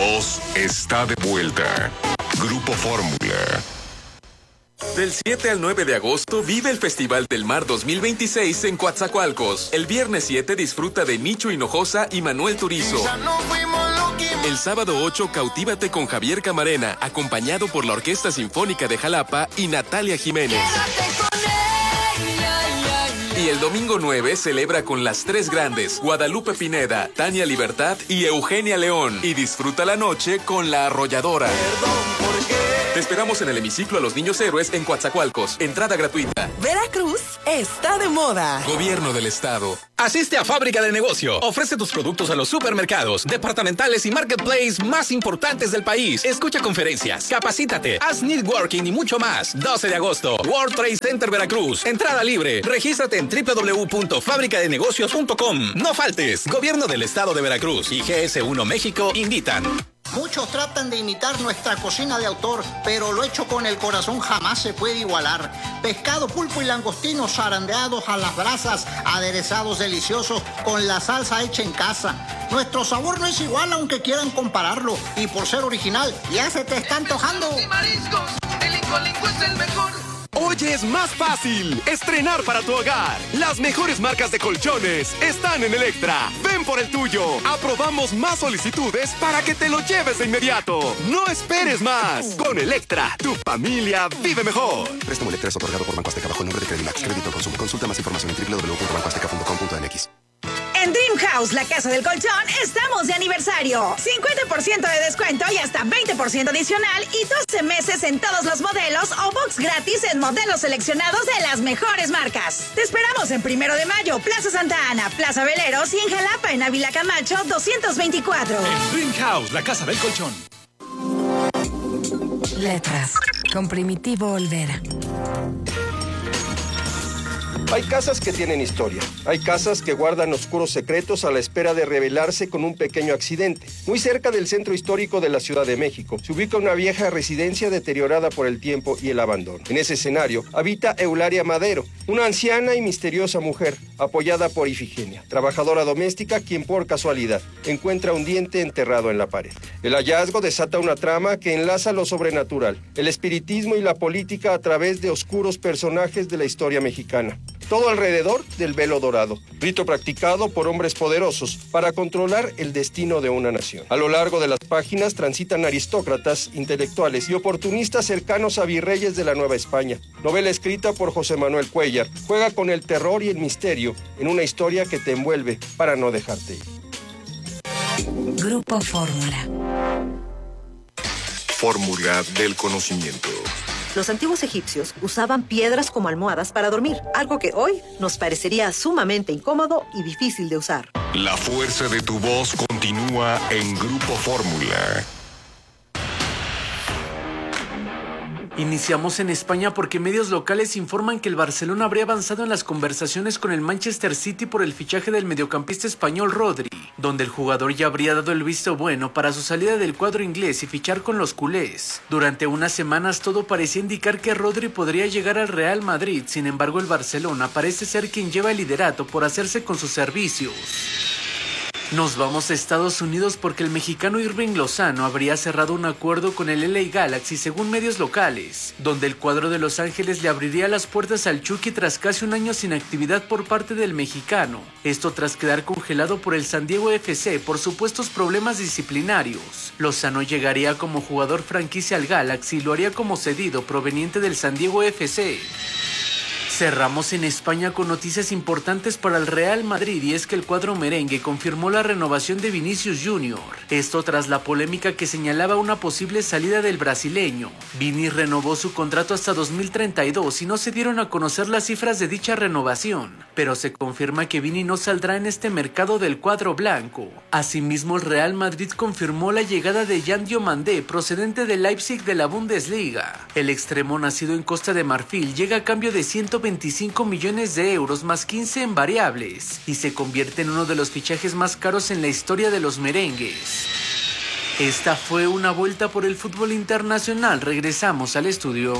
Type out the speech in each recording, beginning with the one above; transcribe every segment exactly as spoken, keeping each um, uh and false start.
Voz está de vuelta. Grupo Fórmula. Del siete al nueve de agosto vive el Festival del Mar dos mil veintiséis en Coatzacoalcos. El viernes siete disfruta de Nicho Hinojosa y Manuel Turizo. El sábado ocho cautívate con Javier Camarena, acompañado por la Orquesta Sinfónica de Jalapa y Natalia Jiménez. Y el domingo nueve celebra con las tres grandes, Guadalupe Pineda, Tania Libertad y Eugenia León. Y disfruta la noche con La Arrolladora. Te esperamos en el hemiciclo a los Niños Héroes en Coatzacoalcos. Entrada gratuita. Veracruz está de moda. Gobierno del Estado. Asiste a Fábrica de Negocio. Ofrece tus productos a los supermercados, departamentales y marketplace más importantes del país. Escucha conferencias, capacítate, haz networking y mucho más. doce de agosto, World Trade Center Veracruz. Entrada libre. Regístrate en doble u doble u doble u punto fábrica de negocios punto com. No faltes. Gobierno del Estado de Veracruz y G S uno México invitan. Muchos tratan de imitar nuestra cocina de autor, pero lo hecho con el corazón jamás se puede igualar. Pescado, pulpo y langostinos zarandeados a las brasas, aderezados deliciosos con la salsa hecha en casa. Nuestro sabor no es igual aunque quieran compararlo, y por ser original ya se te está antojando. Y mariscos, el Incolinco es el mejor. Hoy es más fácil estrenar para tu hogar. Las mejores marcas de colchones están en Electra. Ven por el tuyo. Aprobamos más solicitudes para que te lo lleves de inmediato. No esperes más. Con Electra, tu familia vive mejor. Préstamo Electra es otorgado por Banco Azteca bajo el nombre de Credimax. Crédito al consumo. Consulta más información en doble u doble u doble u punto banco azteca punto com punto m x. En Dream House, la casa del colchón, estamos de aniversario. cincuenta por ciento de descuento y hasta veinte por ciento adicional y doce meses en todos los modelos o box gratis en modelos seleccionados de las mejores marcas. Te esperamos en Primero de Mayo, Plaza Santa Ana, Plaza Veleros y en Jalapa, en Ávila Camacho doscientos veinticuatro. En Dream House, la casa del colchón. Letras, con Primitivo Olvera. Hay casas que tienen historia. Hay casas que guardan oscuros secretos a la espera de revelarse con un pequeño accidente. Muy cerca del centro histórico de la Ciudad de México se ubica una vieja residencia deteriorada por el tiempo y el abandono. En ese escenario habita Eulalia Madero, una anciana y misteriosa mujer, apoyada por Ifigenia, trabajadora doméstica quien por casualidad encuentra un diente enterrado en la pared. El hallazgo desata una trama que enlaza lo sobrenatural, el espiritismo y la política a través de oscuros personajes de la historia mexicana. Todo alrededor del velo dorado, rito practicado por hombres poderosos para controlar el destino de una nación. A lo largo de las páginas transitan aristócratas, intelectuales y oportunistas cercanos a virreyes de la Nueva España. Novela escrita por José Manuel Cuellar, juega con el terror y el misterio en una historia que te envuelve para no dejarte ir. Grupo Fórmula. Fórmula del conocimiento. Los antiguos egipcios usaban piedras como almohadas para dormir, algo que hoy nos parecería sumamente incómodo y difícil de usar. La fuerza de tu voz continúa en Grupo Fórmula. Iniciamos en España porque medios locales informan que el Barcelona habría avanzado en las conversaciones con el Manchester City por el fichaje del mediocampista español Rodri, donde el jugador ya habría dado el visto bueno para su salida del cuadro inglés y fichar con los culés. Durante unas semanas todo parecía indicar que Rodri podría llegar al Real Madrid, sin embargo el Barcelona parece ser quien lleva el liderato por hacerse con sus servicios. Nos vamos a Estados Unidos porque el mexicano Irving Lozano habría cerrado un acuerdo con el L A Galaxy según medios locales, donde el cuadro de Los Ángeles le abriría las puertas al Chucky tras casi un año sin actividad por parte del mexicano. Esto tras quedar congelado por el San Diego F C por supuestos problemas disciplinarios. Lozano llegaría como jugador franquicia al Galaxy y lo haría como cedido proveniente del San Diego F C. Cerramos en España con noticias importantes para el Real Madrid y es que el cuadro merengue confirmó la renovación de Vinicius Junior Esto tras la polémica que señalaba una posible salida del brasileño. Vini renovó su contrato hasta dos mil treinta y dos y no se dieron a conocer las cifras de dicha renovación, pero se confirma que Vini no saldrá en este mercado del cuadro blanco. Asimismo, el Real Madrid confirmó la llegada de Yan Diomandé procedente del Leipzig de la Bundesliga. El extremo nacido en Costa de Marfil llega a cambio de ciento veinticinco millones de euros más quince en variables y se convierte en uno de los fichajes más caros en la historia de los merengues. Esta fue una vuelta por el fútbol internacional. Regresamos al estudio.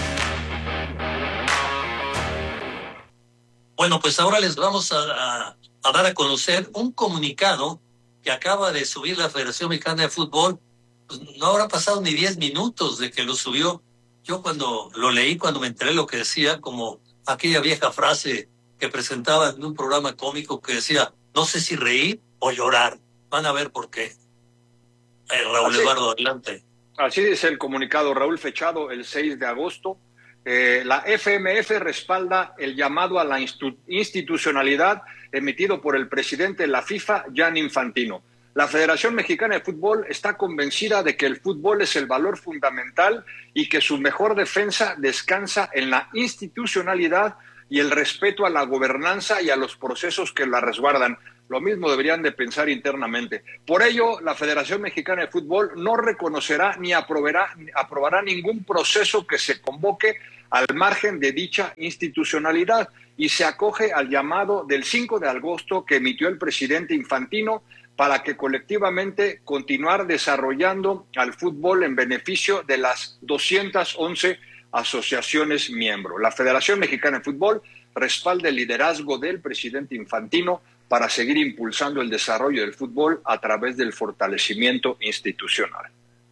Bueno, pues ahora les vamos a, a, a dar a conocer un comunicado que acaba de subir la Federación Mexicana de Fútbol pues, no habrá pasado ni diez minutos de que lo subió. Yo cuando lo leí, cuando me enteré lo que decía, como aquella vieja frase que presentaba en un programa cómico que decía, no sé si reír o llorar. Van a ver por qué. Eh, Raúl Así, Eduardo, adelante. Así dice el comunicado, Raúl, fechado el seis de agosto. Eh, la F M F respalda el llamado a la institu- institucionalidad emitido por el presidente de la FIFA, Gianni Infantino. La Federación Mexicana de Fútbol está convencida de que el fútbol es el valor fundamental y que su mejor defensa descansa en la institucionalidad y el respeto a la gobernanza y a los procesos que la resguardan. Lo mismo deberían de pensar internamente. Por ello, la Federación Mexicana de Fútbol no reconocerá ni aprobará, aprobará ningún proceso que se convoque al margen de dicha institucionalidad y se acoge al llamado del cinco de agosto que emitió el presidente Infantino para que colectivamente continuar desarrollando al fútbol en beneficio de las doscientas once asociaciones miembros. La Federación Mexicana de Fútbol respalda el liderazgo del presidente Infantino para seguir impulsando el desarrollo del fútbol a través del fortalecimiento institucional.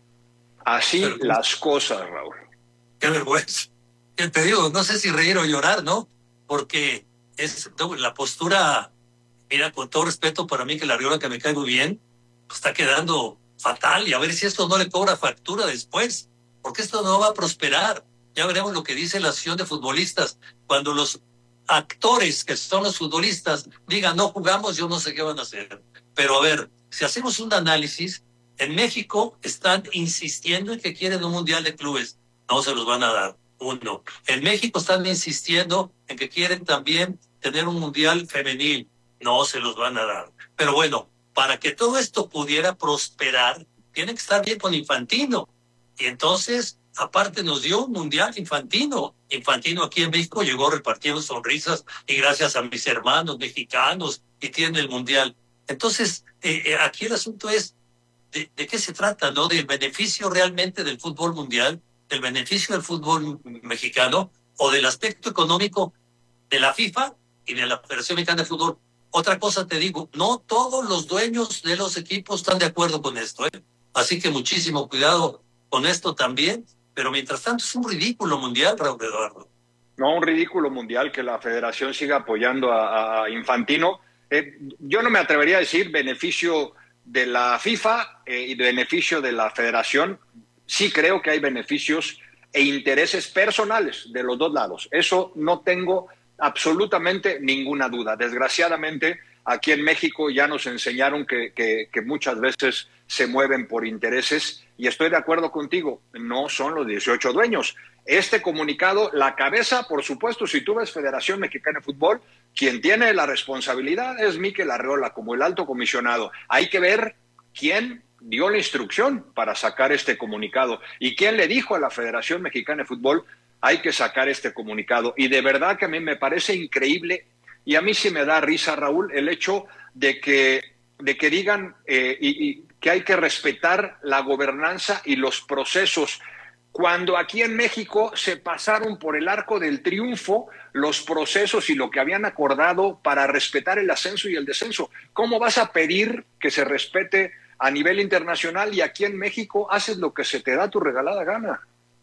Así Pero, las cosas, Raúl. Qué vergüenza. Te digo, no sé si reír o llorar, ¿no? Porque es no, la postura, mira, con todo respeto para mí, que la Arriola, que me cae muy bien, pues está quedando fatal. Y a ver si esto no le cobra factura después, porque esto no va a prosperar. Ya veremos lo que dice la asociación de futbolistas. Cuando los actores, que son los futbolistas, digan no jugamos, yo no sé qué van a hacer. Pero a ver, si hacemos un análisis, en México están insistiendo en que quieren un mundial de clubes. No se los van a dar. Uno. En México están insistiendo en que quieren también tener un mundial femenil. No se los van a dar. Pero bueno, para que todo esto pudiera prosperar, tiene que estar bien con Infantino. Y entonces, aparte nos dio un mundial Infantino. Infantino aquí en México llegó repartiendo sonrisas y gracias a mis hermanos mexicanos y tiene el mundial. Entonces, eh, eh, aquí el asunto es de, de qué se trata, ¿no? Del beneficio realmente del fútbol mundial, del beneficio del fútbol mexicano o del aspecto económico de la FIFA y de la Federación Mexicana de Fútbol. Otra cosa te digo, no todos los dueños de los equipos están de acuerdo con esto, ¿eh? Así que muchísimo cuidado con esto también, pero mientras tanto es un ridículo mundial, Raúl Eduardo. No, un ridículo mundial que la Federación siga apoyando a, a Infantino. Eh, yo no me atrevería a decir beneficio de la FIFA eh, y beneficio de la Federación. Sí creo que hay beneficios e intereses personales de los dos lados. Eso no tengo absolutamente ninguna duda. Desgraciadamente, aquí en México ya nos enseñaron que, que, que muchas veces se mueven por intereses y estoy de acuerdo contigo, no son los dieciocho dueños. Este comunicado, la cabeza, por supuesto, si tú ves Federación Mexicana de Fútbol, quien tiene la responsabilidad es Mikel Arriola como el alto comisionado. Hay que ver quién dio la instrucción para sacar este comunicado y quién le dijo a la Federación Mexicana de Fútbol hay que sacar este comunicado. Y de verdad que a mí me parece increíble y a mí sí me da risa, Raúl, el hecho de que, de que digan eh, y, y que hay que respetar la gobernanza y los procesos, cuando aquí en México se pasaron por el arco del triunfo los procesos y lo que habían acordado para respetar el ascenso y el descenso. ¿Cómo vas a pedir que se respete a nivel internacional y aquí en México haces lo que se te da tu regalada gana?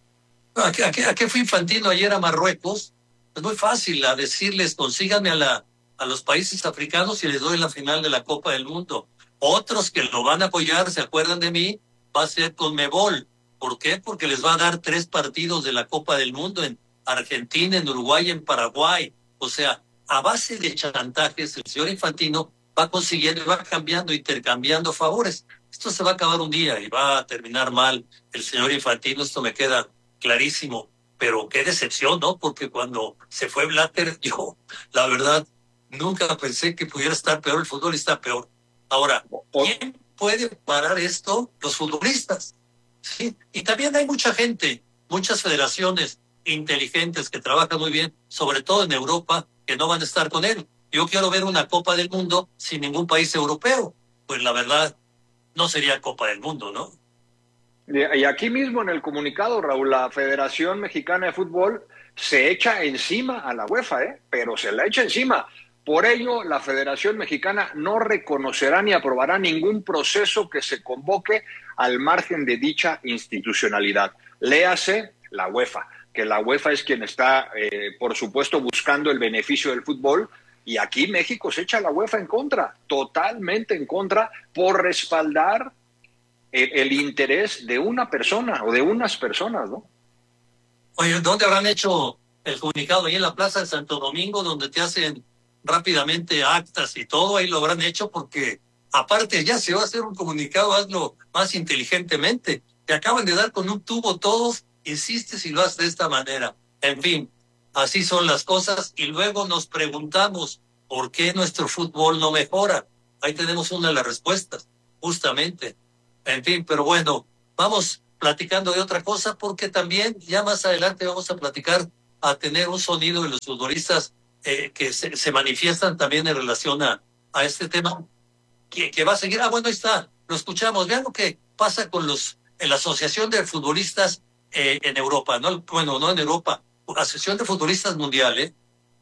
¿A qué, a qué, a qué fue Infantino ayer a Marruecos? Es muy fácil a decirles, consíganme a, la, a los países africanos y les doy la final de la Copa del Mundo. Otros que lo van a apoyar, se acuerdan de mí, va a ser Conmebol. ¿Por qué? Porque les va a dar tres partidos de la Copa del Mundo en Argentina, en Uruguay, en Paraguay. O sea, a base de chantajes, el señor Infantino va consiguiendo y va cambiando, intercambiando favores. Esto se va a acabar un día y va a terminar mal el señor Infantino, esto me queda clarísimo. Pero qué decepción, ¿no? Porque cuando se fue Blatter, yo, la verdad, nunca pensé que pudiera estar peor, el fútbol está peor. Ahora, ¿quién puede parar esto? Los futbolistas. Sí, y también hay mucha gente, muchas federaciones inteligentes que trabajan muy bien, sobre todo en Europa, que no van a estar con él. Yo quiero ver una Copa del Mundo sin ningún país europeo. Pues la verdad, no sería Copa del Mundo, ¿no? Y aquí mismo en el comunicado, Raúl, la Federación Mexicana de Fútbol se echa encima a la UEFA, ¿eh? Pero se la echa encima. Por ello, la Federación Mexicana no reconocerá ni aprobará ningún proceso que se convoque al margen de dicha institucionalidad. Léase la UEFA, que la UEFA es quien está, eh, por supuesto, buscando el beneficio del fútbol, y aquí México se echa a la UEFA en contra, totalmente en contra, por respaldar el, el interés de una persona o de unas personas, ¿no? Oye, ¿dónde habrán hecho el comunicado? Ahí en la Plaza de Santo Domingo, donde te hacen rápidamente actas y todo, ahí lo habrán hecho porque, aparte, ya se va a hacer un comunicado, hazlo más inteligentemente. Te acaban de dar con un tubo todos, insiste si lo haces de esta manera. En fin, así son las cosas y luego nos preguntamos por qué nuestro fútbol no mejora. Ahí tenemos una de las respuestas, justamente. En fin, pero bueno, vamos platicando de otra cosa porque también ya más adelante vamos a platicar a tener un sonido de los futbolistas eh, que se, se manifiestan también en relación a, a este tema que, que va a seguir. Ah, bueno, ahí está, lo escuchamos. Vean lo que pasa con los en la Asociación de Futbolistas eh, en Europa, no, bueno, no en Europa, Asociación de Futbolistas Mundial, ¿eh?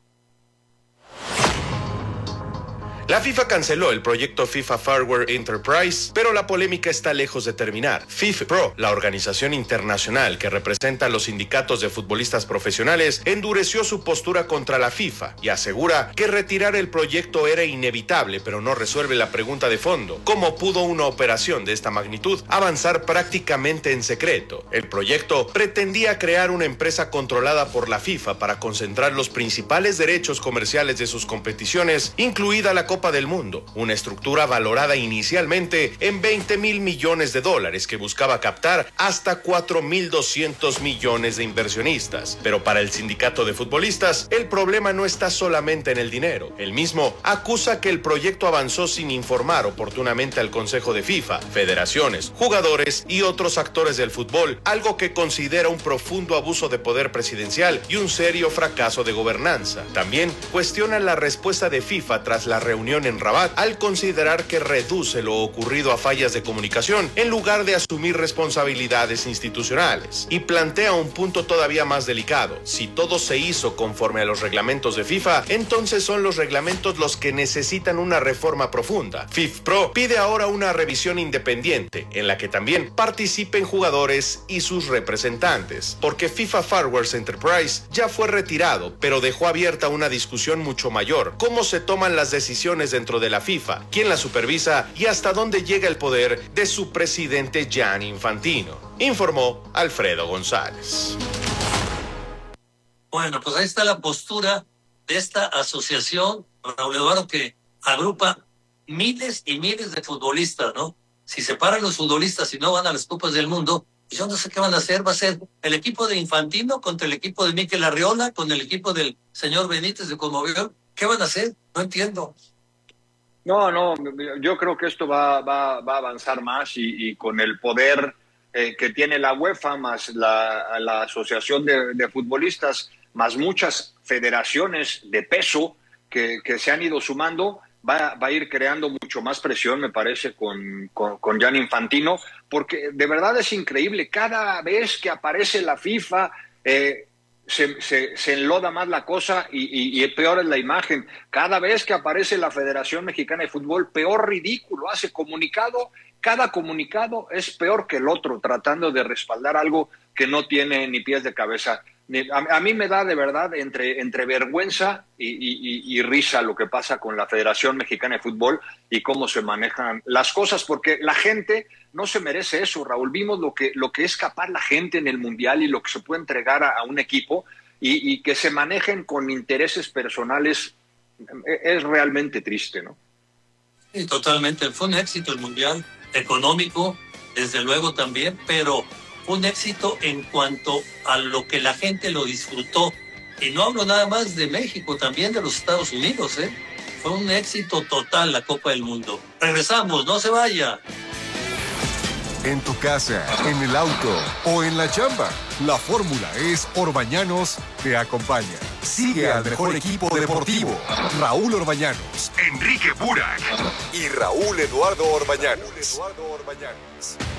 La FIFA canceló el proyecto FIFA Fireware Enterprise, pero la polémica está lejos de terminar. FIFPro, la organización internacional que representa a los sindicatos de futbolistas profesionales, endureció su postura contra la FIFA y asegura que retirar el proyecto era inevitable, pero no resuelve la pregunta de fondo: ¿cómo pudo una operación de esta magnitud avanzar prácticamente en secreto? El proyecto pretendía crear una empresa controlada por la FIFA para concentrar los principales derechos comerciales de sus competiciones, incluida la Copa del Mundo, una estructura valorada inicialmente en veinte mil millones de dólares que buscaba captar hasta cuatro mil doscientos millones de inversionistas. Pero para el sindicato de futbolistas, el problema no está solamente en el dinero. El mismo acusa que el proyecto avanzó sin informar oportunamente al Consejo de FIFA, federaciones, jugadores y otros actores del fútbol, algo que considera un profundo abuso de poder presidencial y un serio fracaso de gobernanza. También cuestiona la respuesta de FIFA tras la reunión en Rabat al considerar que reduce lo ocurrido a fallas de comunicación en lugar de asumir responsabilidades institucionales, y plantea un punto todavía más delicado: si todo se hizo conforme a los reglamentos de FIFA, entonces son los reglamentos los que necesitan una reforma profunda. FIFPro pide ahora una revisión independiente en la que también participen jugadores y sus representantes, porque FIFA Fireware Enterprise ya fue retirado, pero dejó abierta una discusión mucho mayor: cómo se toman las decisiones dentro de la FIFA, quién la supervisa y hasta dónde llega el poder de su presidente Gianni Infantino, informó Alfredo González. Bueno, pues ahí está la postura de esta asociación, Raúl Eduardo, que agrupa miles y miles de futbolistas, ¿no? Si se paran los futbolistas y no van a las Copas del Mundo, yo no sé qué van a hacer. Va a ser el equipo de Infantino contra el equipo de Mikel Arriola, con el equipo del señor Benítez de Conmebol. ¿Qué van a hacer? No entiendo. No, no, yo creo que esto va, va, va a avanzar más y, y con el poder eh, que tiene la UEFA, más la, la Asociación de, de Futbolistas, más muchas federaciones de peso que, que se han ido sumando, va, va a ir creando mucho más presión, me parece, con, con, con Gianni Infantino, porque de verdad es increíble. Cada vez que aparece la FIFA, eh, Se, se, se enloda más la cosa y, y, y peor es la imagen. Cada vez que aparece la Federación Mexicana de Fútbol, peor ridículo hace comunicado. Cada comunicado es peor que el otro, tratando de respaldar algo que no tiene ni pies de cabeza. A, a mí me da de verdad entre, entre vergüenza y, y, y risa lo que pasa con la Federación Mexicana de Fútbol y cómo se manejan las cosas, porque la gente no se merece eso, Raúl. Vimos lo que, lo que es capaz la gente en el Mundial y lo que se puede entregar a, a un equipo, y, y que se manejen con intereses personales es realmente triste, ¿no? Sí, totalmente. Fue un éxito el Mundial, económico, desde luego también, pero un éxito en cuanto a lo que la gente lo disfrutó. Y no hablo nada más de México, también de los Estados Unidos, ¿eh? Fue un éxito total la Copa del Mundo. Regresamos, no se vaya. En tu casa, en el auto o en la chamba, la fórmula es Orbañanos te acompaña. Sigue al mejor equipo deportivo, Raúl Orbañanos, Enrique Burak y Raúl Eduardo Orbañanos. Raúl Eduardo Orbañanos.